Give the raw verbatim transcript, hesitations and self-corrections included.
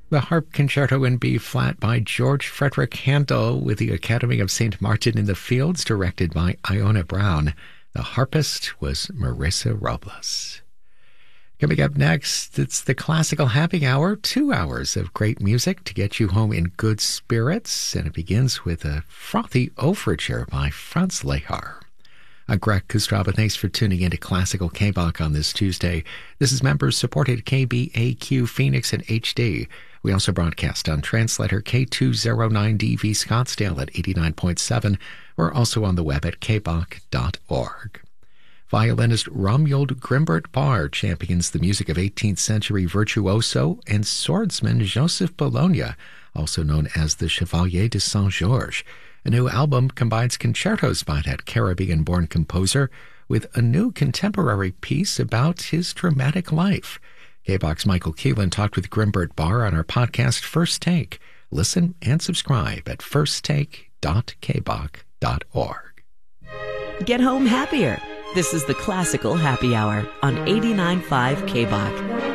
The Harp Concerto in B flat by George Frederick Handel with the Academy of Saint Martin in the Fields, directed by Iona Brown. The harpist was Marissa Robles. Coming up next, it's the Classical Happy Hour, two hours of great music to get you home in good spirits, and it begins with a frothy overture by Franz Lehar. I'm Greg Kostrava. Thanks for tuning in to Classical K-Bach on this Tuesday. This is members-supported K B A Q Phoenix and H D. We also broadcast on translator K two oh nine D V Scottsdale at eighty-nine point seven. We're also on the web at k bach dot org. Violinist Romuald Grimbert Barr champions the music of eighteenth century virtuoso and swordsman Joseph Bologna, also known as the Chevalier de Saint-Georges. A new album combines concertos by that Caribbean-born composer with a new contemporary piece about his dramatic life. K-Bach's Michael Keelan talked with Grimbert Barr on our podcast First Take. Listen and subscribe at first take dot k bach dot org. Get home happier. This is the Classical Happy Hour on eighty-nine point five K-Bach.